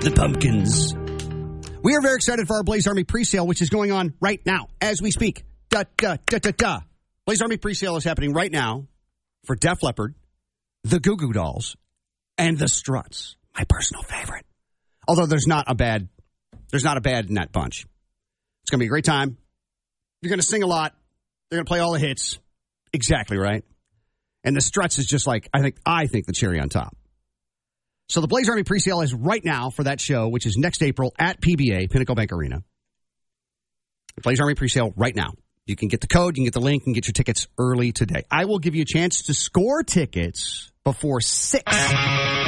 the Pumpkins. We are very excited for our Blaze Army presale, which is going on right now as we speak. Blaze Army presale is happening right now for Def Leppard, the Goo Goo Dolls, and the Struts. My personal favorite. Although there's not a bad in that bunch. It's going to be a great time. You're going to sing a lot. They're going to play all the hits. Exactly right. And the Struts is just like, I think the cherry on top. So the Blaze Army presale is right now for that show, which is next April at PBA, Pinnacle Bank Arena. The Blaze Army presale right now. You can get the code, you can get the link, and get your tickets early today. I will give you a chance to score tickets before 6.